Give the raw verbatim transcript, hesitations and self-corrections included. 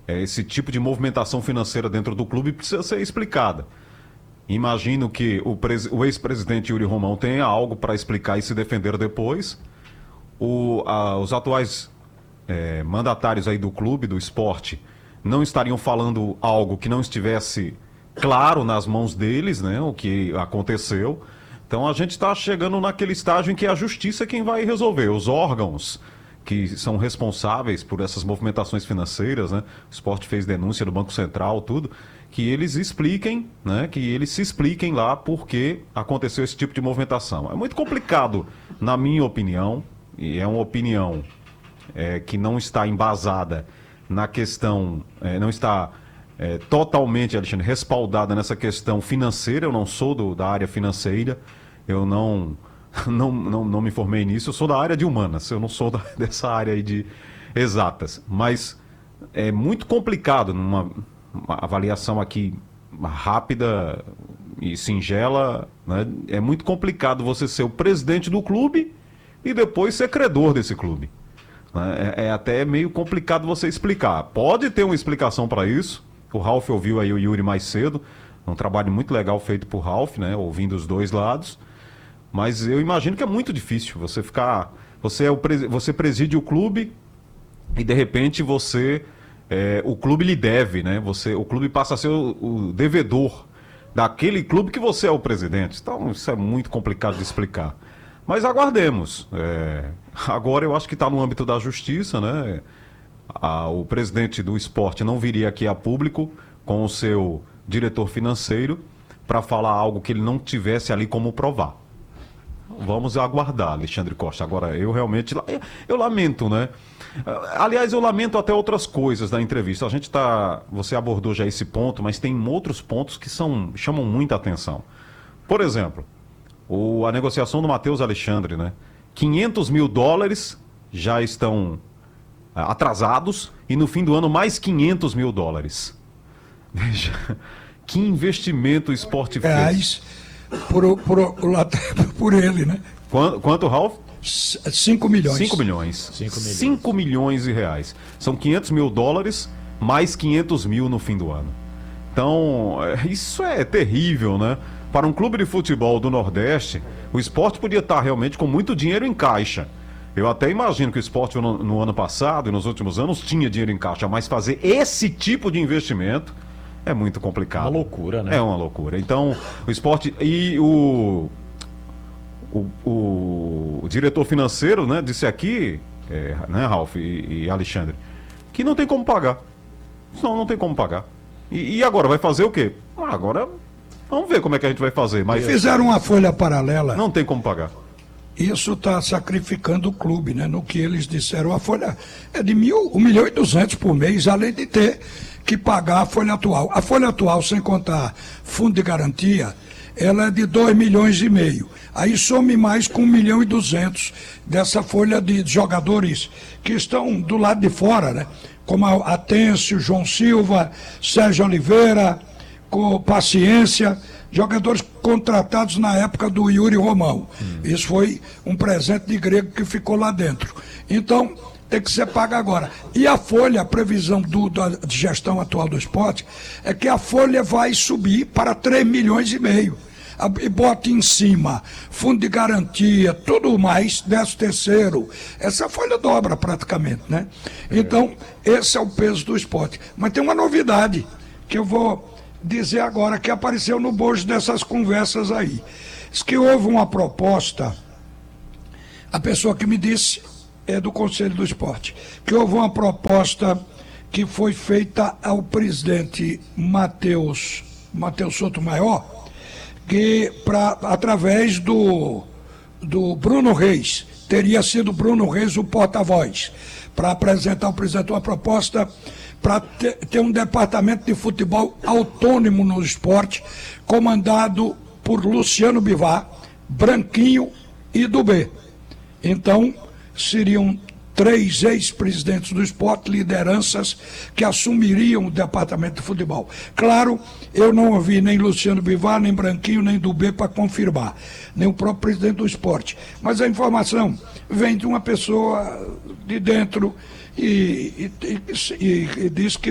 é, esse tipo de movimentação financeira dentro do clube precisa ser explicada. Imagino que o, o ex-presidente Yuri Romão tenha algo para explicar e se defender depois. O, a, os atuais é, mandatários aí do clube, do esporte, não estariam falando algo que não estivesse claro nas mãos deles, né, o que aconteceu. Então a gente está chegando naquele estágio em que a justiça é quem vai resolver. Os órgãos que são responsáveis por essas movimentações financeiras, né, o esporte fez denúncia no Banco Central, tudo, que eles expliquem, né, que eles se expliquem lá por que aconteceu esse tipo de movimentação. É muito complicado, na minha opinião, e é uma opinião é, que não está embasada na questão, é, não está é, totalmente, Alexandre, respaldada nessa questão financeira. Eu não sou do, da área financeira, eu não, não, não, não me formei nisso, eu sou da área de humanas, eu não sou da, dessa área aí de exatas. Mas é muito complicado, numa uma avaliação aqui rápida e singela, né? É muito complicado você ser o presidente do clube e depois ser credor desse clube. É, é até meio complicado você explicar. Pode ter uma explicação para isso. O Ralf ouviu aí o Yuri mais cedo. Um trabalho muito legal feito por Ralf, né? Ouvindo os dois lados. Mas eu imagino que é muito difícil você ficar... Você, é o pres... você preside o clube e de repente você... É, o clube lhe deve, né? Você, o clube passa a ser o, o devedor daquele clube que você é o presidente. Então isso é muito complicado de explicar. Mas aguardemos. É, agora eu acho que está no âmbito da justiça, né? A, o presidente do esporte não viria aqui a público com o seu diretor financeiro para falar algo que ele não tivesse ali como provar. Vamos aguardar, Alexandre Costa. Agora, eu realmente... Eu lamento, né? Aliás, eu lamento até outras coisas da entrevista. A gente tá... Você abordou já esse ponto, mas tem outros pontos que são, chamam muita atenção. Por exemplo, o, a negociação do Matheus Alexandre, né? quinhentos mil dólares já estão atrasados e no fim do ano mais quinhentos mil dólares. Veja, que investimento o esporte fez. Reais por, por, por, por ele, né? Quanto, quanto Ralf? cinco milhões. cinco milhões. cinco milhões de reais. São quinhentos mil dólares, mais quinhentos mil no fim do ano. Então, isso é terrível, né? Para um clube de futebol do Nordeste, o esporte podia estar realmente com muito dinheiro em caixa. Eu até imagino que o esporte no, no ano passado e nos últimos anos tinha dinheiro em caixa, mas fazer esse tipo de investimento é muito complicado. Uma loucura, né? É uma loucura. Então, o esporte e o... O, o, o diretor financeiro, né, disse aqui, é, né, Ralf e, e Alexandre, que não tem como pagar. Não, não tem como pagar. E, e agora, vai fazer o quê? Agora, vamos ver como é que a gente vai fazer. Mas fizeram uma folha paralela. Não tem como pagar. Isso está sacrificando o clube, né? No que eles disseram, a folha é de mil, um milhão e duzentos por mês, além de ter que pagar a folha atual. A folha atual, sem contar fundo de garantia, ela é de dois milhões e meio. Aí some mais com um milhão e duzentos dessa folha de jogadores que estão do lado de fora, né? Como a Atêncio, João Silva, Sérgio Oliveira, com Paciência, jogadores contratados na época do Yuri Romão. Hum. Isso foi um presente de grego que ficou lá dentro. Então, tem que ser pago agora. E a folha, a previsão do, da gestão atual do esporte, é que a folha vai subir para três milhões e meio. E bota em cima fundo de garantia, tudo mais, décimo terceiro, essa folha dobra praticamente, né? Então, esse é o peso do esporte. Mas tem uma novidade que eu vou dizer agora, que apareceu no bojo dessas conversas aí. Diz que houve uma proposta, a pessoa que me disse é do Conselho do Esporte, que houve uma proposta que foi feita ao presidente Matheus Matheus Sotomayor, que pra, através do, do Bruno Reis, teria sido Bruno Reis o porta-voz, para apresentar ao presidente uma proposta para ter, ter um departamento de futebol autônomo no esporte, comandado por Luciano Bivar, Branquinho e Dubê. Então, seriam três ex-presidentes do esporte, lideranças que assumiriam o departamento de futebol. Claro, eu não ouvi nem Luciano Bivar, nem Branquinho, nem Dubê para confirmar, nem o próprio presidente do esporte. Mas a informação vem de uma pessoa de dentro e, e, e, e diz que